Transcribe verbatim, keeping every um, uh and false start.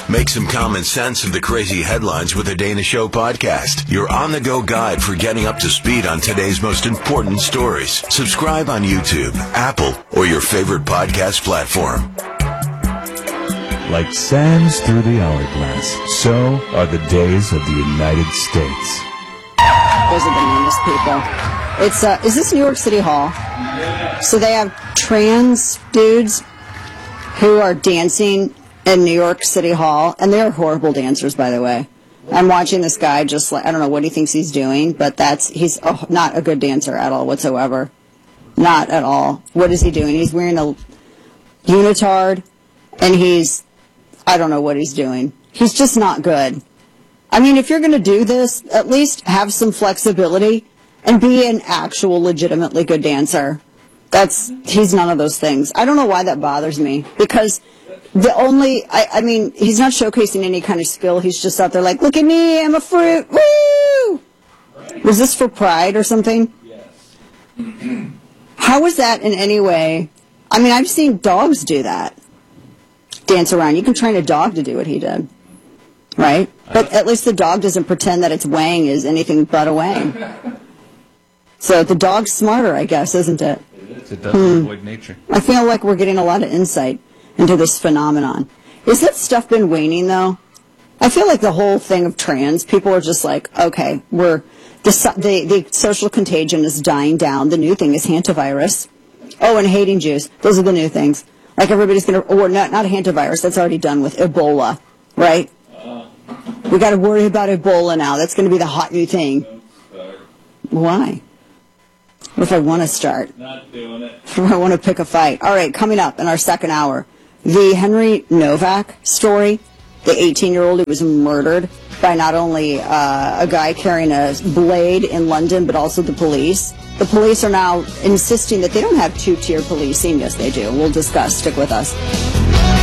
Make some common sense of the crazy headlines with the Dana Show podcast. Your on-the-go guide for getting up to speed on today's most important stories. Subscribe on YouTube, Apple, or your favorite podcast platform. Like sands through the hourglass, so are the days of the United States. Those are the meanest people. It's uh, is this New York City Hall? So they have trans dudes who are dancing in New York City Hall, and they're horrible dancers, by the way. I'm watching this guy just like, I don't know what he thinks he's doing, but that's he's oh, not a good dancer at all whatsoever. Not at all. What is he doing? He's wearing a unitard, and he's, I don't know what he's doing. He's just not good. I mean, if you're going to do this, at least have some flexibility and be an actual legitimately good dancer. That's, he's none of those things. I don't know why that bothers me, because the only, I, I mean, he's not showcasing any kind of skill. He's just out there like, look at me, I'm a fruit, woo! Was this for pride or something? Yes. How is that in any way? I mean, I've seen dogs do that. Dance around. You can train a dog to do what he did. Right? But at least the dog doesn't pretend that its wang is anything but a wang. So the dog's smarter, I guess, isn't it? It is. It doesn't Hmm. avoid nature. I feel like we're getting a lot of insight into this phenomenon. Is that stuff been waning, though? I feel like the whole thing of trans, people are just like, okay, we're the, so- the, the social contagion is dying down. The new thing is hantavirus. Oh, and hating Jews. Those are the new things. Like everybody's going to, or not, not hantavirus, that's already done with Ebola, right? Uh, We got to worry about Ebola now. That's going to be the hot new thing. don't start. Why? What if I want to start? Not doing it. What if I want to pick a fight? All right, coming up in our second hour, the Henry Novak story, the eighteen-year-old who was murdered by not only uh, a guy carrying a blade in London, but also the police. The police are now insisting that they don't have two-tier policing. Yes, they do. We'll discuss. Stick with us.